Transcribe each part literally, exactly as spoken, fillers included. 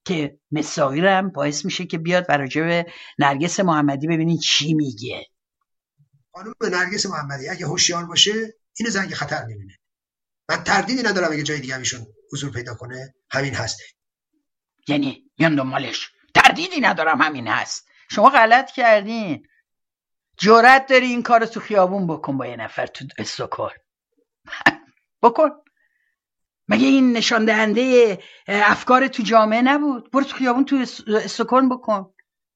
که مساقی رو هم باعث میشه که بیاد و راجع به نرگس محمدی ببینید چی میگه. خانم نرگس محمدی اگه هوشیار باشه اینو زنگ خطر میبینه. من تردیدی ندارم اگه جای دیگه هم ایشون حضور پیدا کنه همین هست. یعنی میان دنبالش، تردیدی ندارم همین هست. شما غلط کردین. جرأت داری این کارو تو خیابون بکن با یه نفر تو استکهلم؟ بکن. مگه این نشان دهنده افکار تو جامعه نبود؟ برو تو خیابون تو استکهلم بکن.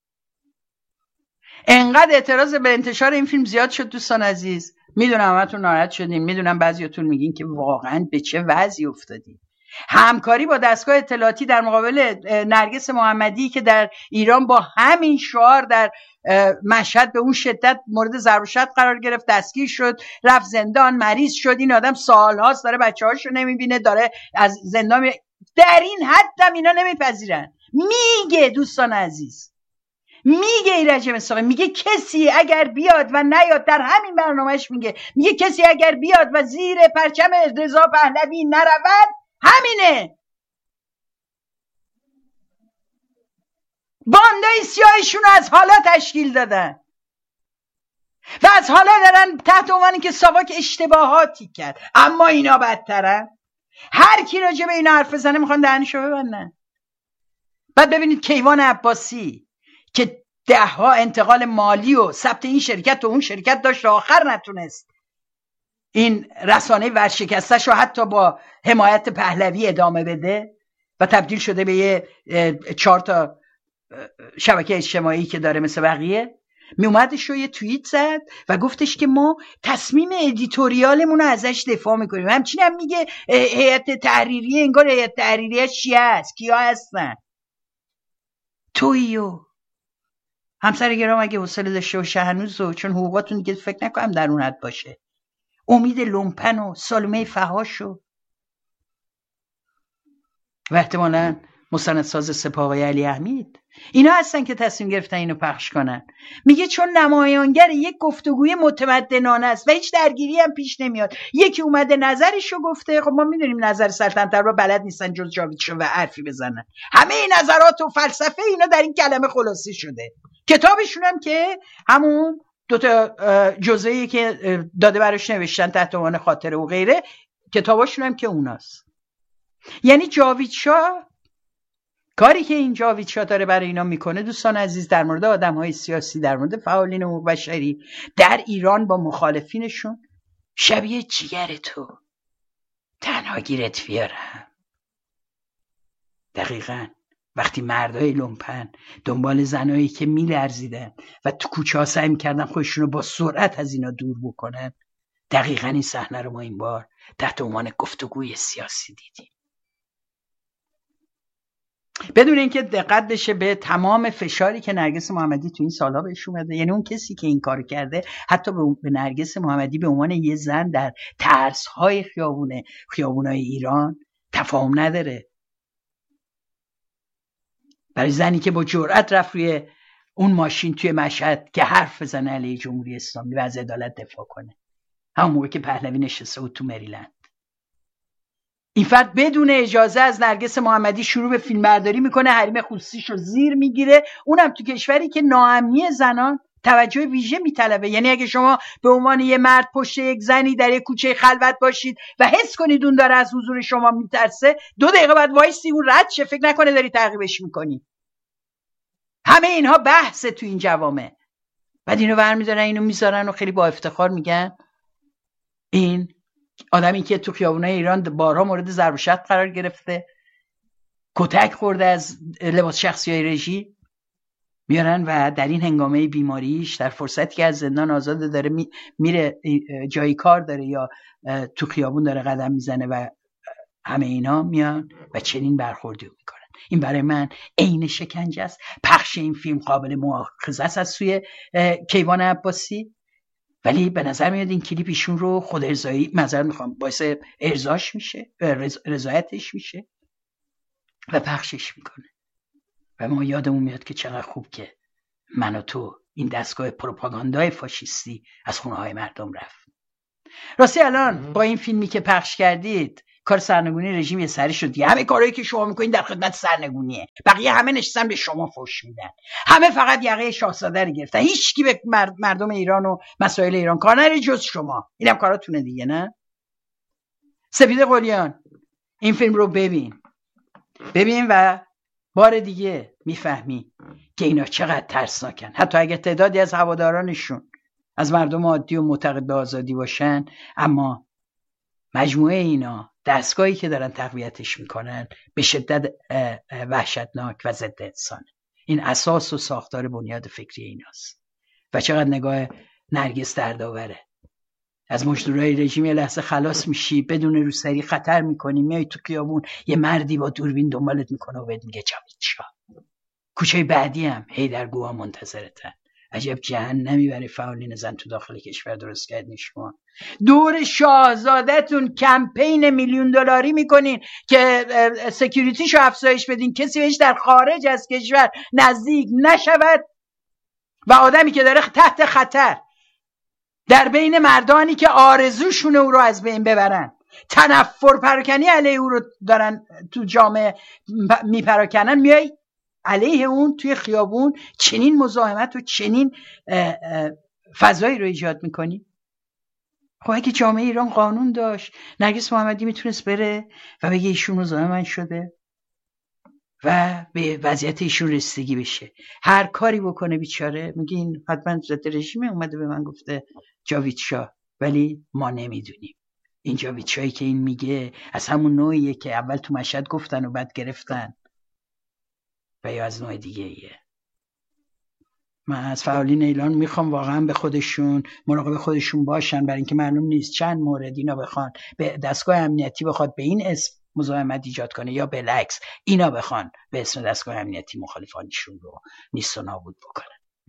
انقدر اعتراض به انتشار این فیلم زیاد شد دوستان عزیز. میدونم همتون ناراحت شدین، میدونم بعضیاتون میگین که واقعا به چه وضعی افتادین. همکاری با دستگاه اطلاعاتی در مقابل نرگس محمدی که در ایران با همین شعار در مشهد به اون شدت مورد ضرب و شتم قرار گرفت، دستگیر شد، رفت زندان، مریض شد. این آدم سالهاست داره بچه‌هاشو نمیبینه، داره از زندان می... در این حد هم اینا نمیپذیرن. میگه دوستان عزیز، میگه ایرج مساقی، میگه کسی اگر بیاد و نیاد، در همین برنامهش میگه میگه کسی اگر بیاد و زیر پرچم رضا پهلوی نرود همینه. باندای سیاهشون از حالا تشکیل دادن و از حالا دارن تحت عنوانی که ساواک اشتباهاتی کرد، اما اینا بدترن. هر کی راجع به اینا حرف بزنه میخوان دهنشو ببندن. بعد ببینید کیوان عباسی که ده ها انتقال مالی و ثبت این شرکت و اون شرکت داشت، آخر نتونست این رسانه ورشکستش رو حتی با حمایت پهلوی ادامه بده و تبدیل شده به یه چهار تا شبکه اجتماعی که داره مثل بقیه. می اومدش رو یه توییت زد و گفتش که ما تصمیم ادیتوریالمون رو ازش دفاع میکنیم. همچنین هم میگه هیئت تحریریه، انگار هیئت تحریریه چی هست، کیا هستن؟ تویو همسر گرام اگه حوصله داشته باشه هنوز، چون حقوقاتون دیگه فکر نکنم در اون حد باشه. امید لومپن و سالومه فحاشو و احتمالاً مستندساز سپاه آقای علی احمید، اینا هستن که تصمیم گرفتن اینو پخش کنن. میگه چون نمایانگر یک گفتگوی متمدنانه است و هیچ درگیری هم پیش نمیاد. یکی اومده نظرشو گفته، خب ما میدونیم نظر سلطنت طلبها بلد نیستن جز جاویدشو و حرفی بزنن. همه این نظرات و فلسفه اینا در این کلمه خلاصه شده. کتابشون هم که همون دوتا جزئیه که داده براش نوشتن تحت عنوان خاطره و غیره، کتاباشون هم که اوناست. یعنی جاوید شاه، کاری که این جاوید شاه داره برای اینا میکنه دوستان عزیز، در مورد آدم‌های سیاسی، در مورد فعالین حقوق بشری در ایران با مخالفینشون، شبیه جیگر تو تنها گیرت بیارم. دقیقاً وقتی مردای لومپن دنبال زنایی که میلرزیدن و تو کوچه ها سعی میکردن خودشونو با سرعت از اینا دور بکنن، دقیقاً این صحنه رو ما این بار تحت عنوان گفتگوی سیاسی دیدیم. بدون اینکه دقت بشه به تمام فشاری که نرگس محمدی تو این سالها بهش اومده. یعنی اون کسی که این کارو کرده حتی به نرگس محمدی به عنوان یه زن در ترس‌های خیابونه خیابونای ایران تفاهم نداره. برای زنی که با جرأت رفت روی اون ماشین توی مشهد که حرف بزنه علیه جمهوری اسلامی و از عدالت دفاع کنه، همون موقع که پهلوی نشسته بود تو مریلند، این فرد بدون اجازه از نرگس محمدی شروع به فیلمبرداری میکنه، حریم خصوصیشو زیر میگیره، اونم تو کشوری که ناامنی زنان توجه ویژه میطلبه. یعنی اگه شما به عنوان یه مرد پشت یک زنی در یک کوچه خلوت باشید و حس کنید اون داره از حضور شما میترسه، دو دقیقه بعد وایسی اون رد شه، فکر نکنه داری تعقیبش میکنی. همه اینها بحث تو این جوامع. بعد اینو برمی‌دارن اینو میذارن و خیلی با افتخار میگن این آدمی که تو خیابونای ایران بارها مورد ضرب و شتم قرار گرفته، کتک خورده از لباس شخصیای رژیم، میارن و در این هنگامه بیماریش، در فرصتی که از زندان آزاده داره میره جایی کار داره یا تو خیابون داره قدم میزنه و همه اینا میان و چنین برخوردی میکنن. این برای من عین شکنجه است. پخش این فیلم قابل مؤاخذه است از سوی کیوان عباسی، ولی به نظر میاد این کلیپ ایشون رو خود ارضایی معذرت میخوام باعث ارضاش میشه، رضایتش میشه و پخشش میکنه و ما یادمون میاد که چقدر خوب که من و تو این دستگاه پروپاگاندای فاشیستی از خونه های مردم رفت. راستی الان با این فیلمی که پخش کردید کار سرنگونی رژیم یه سری شد دیگه. همه کارهایی که شما میکنین در خدمت سرنگونیه، بقیه همه نشستن به شما فحش میدن، همه فقط یقه شاهزاده رو گرفتن، هیچکی به مردم ایران و مسائل ایران کار نداره جز شما. اینم کاراتونه دیگه. نه سپید قلیان، این فیلم رو ببین ببین و بار دیگه میفهمی که اینا چقدر ترسناکن. حتی اگه تعدادی از هوادارانشون از مردم عادی و معتقد به آزادی باشن، اما مجموعه اینا دستگاهی که دارن تقویتش میکنن به شدت وحشتناک و ضد انسانه. این اساس و ساختار بنیاد فکری ایناست. و چقدر نگاه نرگس دردآوره. از مجدورای رژیم یه لحظه خلاص میشی، بدون روسری خطر میکنی، میای تو خیابون یه مردی با دوربین دنبالت میکنه و بهت میگه جاوید شاه. کوچه بعدی هم هیدرگوها منتظرتن. عجب جهنمی برای فعالین زن تو داخل کشور درست کردین شما. دور شاهزاده‌تون کمپین میلیون دلاری میکنین که سکیوریتیشو افزایش بدین، کسی بهش در خارج از کشور نزدیک نشود و آدمی که داره تحت خطر در بین مردانی که آرزوشونه او رو از بین ببرن، تنفر پراکنی علیه او رو دارن تو جامعه میپراکنن، میای علیه اون توی خیابون چنین مزاحمت و چنین اه اه فضایی رو ایجاد میکنی؟ خب اگه جامعه ایران قانون داشت، نرگس محمدی میتونست بره و بگه ایشون مزاحم شده و به وضعیت ایشون رسیدگی بشه. هر کاری بکنه بیچاره میگه این حتما ضد رژیمه، اومده به من گفته جاوید شاه، ولی ما نمیدونیم. این جاوید شاهی که این میگه از همون نوعیه که اول تو مشهد گفتن و بعد گرفتن و یا از نوع دیگه ایه. من از فعالین ایران میخوام واقعا به خودشون مراقب خودشون باشن، برای اینکه معلوم نیست چند مورد اینا بخوان به دستگاه امنیتی بخواد به این اسم مزاحمت ایجاد کنه یا بالعکس اینا بخوان به اسم دستگاه امنیتی مخالفانشون رو نیست و نابود بکنن.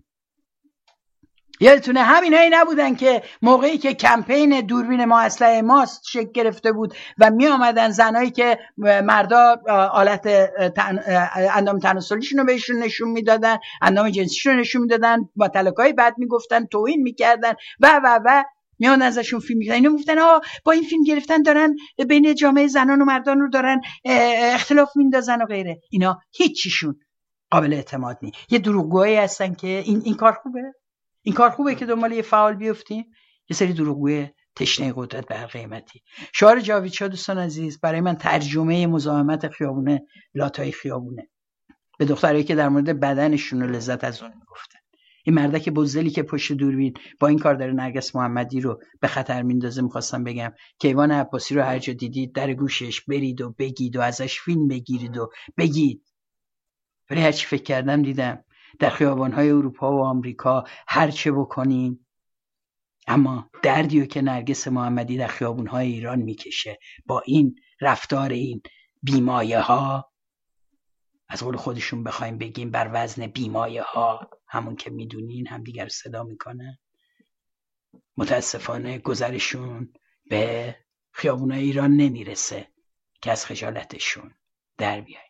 یادتونه همینایی نبودن که موقعی که کمپین دوربین ما اسلحه ماست شکل گرفته بود و می آمدن زنایی که مردا آلت تن... اندام تناسلیشون رو بهشون نشون میدادن، اندام جنسیشون رو نشون میدادن، با تلکای بد میگفتن، توهین میکردن و و و میان ازشون فیلم میگیرن. اینو میگفتن آ با این فیلم گرفتن دارن بین جامعه زنان و مردان رو دارن اختلاف میندازن و غیره. اینا هیچیشون قابل اعتماد نیست. یه دروغگویی هستن که این این کار خوبه. این کار خوبه که دنبال یه فعال بیفتیم، یه سری دروغگوی تشنه قدرت به هر قیمتی. شعار جاوید شاه دوستان عزیز برای من ترجمه مزاحمت خیابونه لاتای خیابونه به دخترایی که در مورد بدنشون و لذت از اون میگفتن. این مردک بزدلی که پشت دوربین با این کار داره نرگس محمدی رو به خطر میندازه. میخواستم بگم کیوان عباسی رو هر جا دیدید در گوشش برید و بگید و ازش فیلم بگیرید و بگید. ولی هر چی فکر کردم دیدم در خیابان‌های اروپا و آمریکا هر چه بکنیم، اما دردیو که نرگس محمدی در خیابان‌های ایران میکشه با این رفتار این بیمایه ها، از قول خودشون بخوایم بگیم بر وزن بیمایه ها، همون که میدونین هم دیگر صدا میکنه، متاسفانه گذرشون به خیابان‌های ایران نمیرسه که از خجالتشون در بیاین.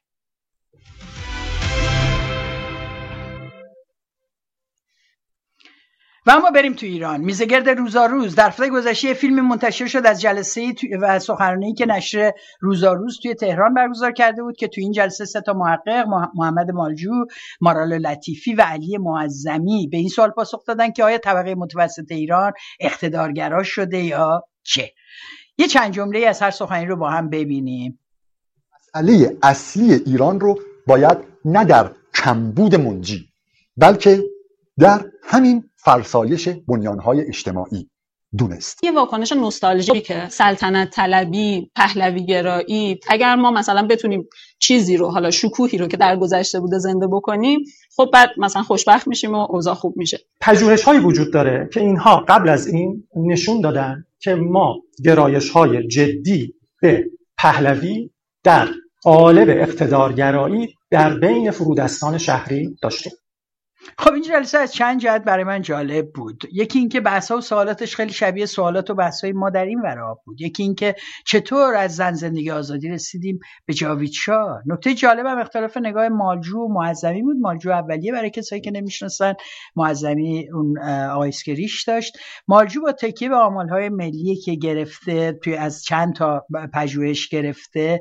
و اما بریم تو ایران. میزگرد روزاروز در هفته گذشته فیلم منتشر شد از جلسه و سخنرانی که نشر روزاروز توی تهران برگزار کرده بود که تو این جلسه سه تا محقق محمد مالجو، مارال لطیفی و علی معظمی به این سوال پاسخ دادن که آیا طبقه متوسط ایران اقتدارگرا شده یا چه. یه چند جمله از هر سخنرانی رو با هم ببینیم. مسئله اصلی ایران رو باید نه در کمبود منجی بلکه در همین فرسایش بنیانهای اجتماعی دونست. یه واکنش نوستالژیکه، سلطنت طلبی، پهلوی گرایی. اگر ما مثلا بتونیم چیزی رو، حالا شکوهی رو که در گذشته بوده زنده بکنیم، خب بعد مثلا خوشبخت میشیم و اوضاع خوب میشه. پژوهش‌هایی وجود داره که اینها قبل از این نشون دادن که ما گرایش‌های جدی به پهلوی در قالب اقتدارگرایی در بین فرودستان شهری داشتیم. خب این جلسه از چند جهت برای من جالب بود. یکی اینکه بحث‌ها و سوالاتش خیلی شبیه سوالات و بحث‌های ما در این ورا بود. یکی اینکه چطور از زن زندگی آزادی رسیدیم به جاوید شاه. نکته جالبم اختلاف نگاه مالجو و معظمی بود. مالجو اولیه، برای کسایی که نمی‌شناسن، معظمی اون آقای اسکریش داشت. مالجو با تکیه به آمال‌های ملی که گرفته توی از چند تا پژوهش گرفته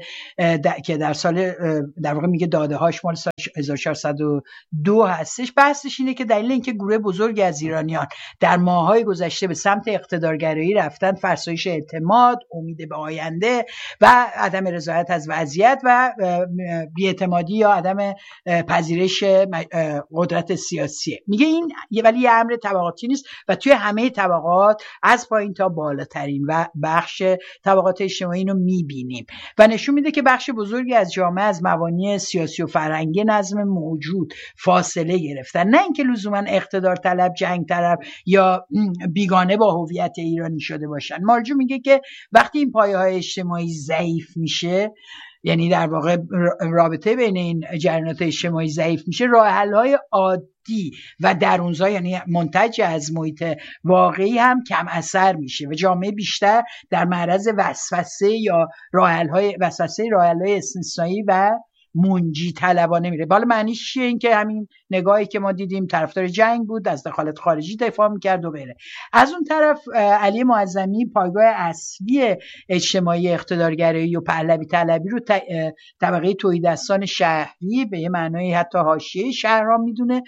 که در سال در واقع میگه داده‌هاش مال سال هزار و چهارصد و دو هستش. بحثش اینه که دلیل اینکه گروه بزرگی از ایرانیان در ماه‌های گذشته به سمت اقتدارگرایی رفتن، فرسایش اعتماد، امید به آینده و عدم رضایت از وضعیت و بی‌اعتمادی یا عدم پذیرش قدرت سیاسیه. میگه این ولی یه امر طبقاتی نیست و توی همه طبقات از پایین تا بالاترین و بخش طبقات اجتماعی رو میبینیم و نشون میده که بخش بزرگی از جامعه از مبانی سیاسی و فرهنگی نظم موجود فاصله گرفتن، نه اینکه لزوما اقتدار طلب، جنگ طلب یا بیگانه با هویت ایرانی شده باشن. مالجو میگه که وقتی این پایه‌های اجتماعی ضعیف میشه، یعنی در واقع رابطه بین این جریانات اجتماعی ضعیف میشه، راه حل‌های عادی و درونزا یعنی منتج از محیط واقعی هم کم اثر میشه و جامعه بیشتر در معرض وسوسه یا راه حل‌های وسوسه راه حل‌های استثنایی و منجی طلبانه میره. بالا معنیش چیه؟ این که همین نگاهی که ما دیدیم طرفدار جنگ بود، از دخالت خارجی دفاع میکرد و غیره. از اون طرف علی معظمی پایگاه اصلی اجتماعی اقتدارگرایی و پهلوی طلبی رو طبقه تهیدستان شهری به یه معنای حتی حاشیه شهرها میدونه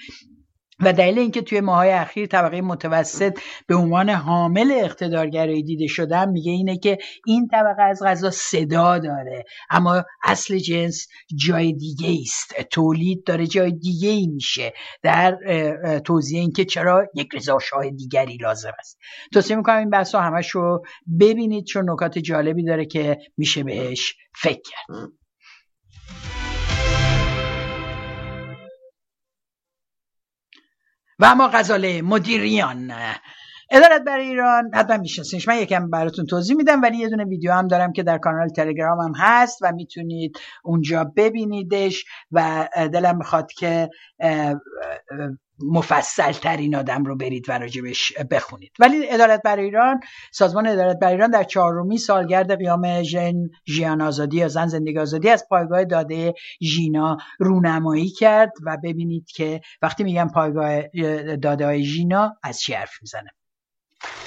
و دلیل اینکه توی ماهای اخیر طبقه متوسط به عنوان حامل اقتدارگرایی دیده شدن، میگه اینه که این طبقه از قضا صدا داره اما اصل جنس جای دیگه است، تولید داره جای دیگه ای میشه، در توضیح اینکه چرا یک رضاشاه دیگری لازم است. توصیه میکنم این بحثا همش رو ببینید چون نکات جالبی داره که میشه بهش فکر کرد. و اما غزاله مدیریان، عدالت برای ایران حتما میشناسینش، من یکم براتون توضیح میدم، ولی یه دونه ویدیو هم دارم که در کانال تلگرام هم هست و میتونید اونجا ببینیدش و دلم میخواد که مفصل ترین آدم رو برید و راجبش بخونید. ولی عدالت برای ایران، سازمان عدالت برای ایران در چهارمین سالگرد قیام ژن ژیان آزادی یا زن زندگی آزادی از پایگاه داده ژینا رونمایی کرد و ببینید که وقتی میگم پایگاه داده های ژینا از چی حرف میزنه.